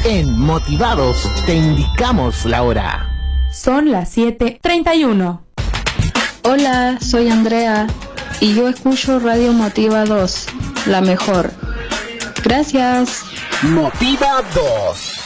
En Motivados te indicamos la hora. Son las 7:31. Hola, soy Andrea y yo escucho Radio Motiva 2, la mejor. Gracias. Motiva 2.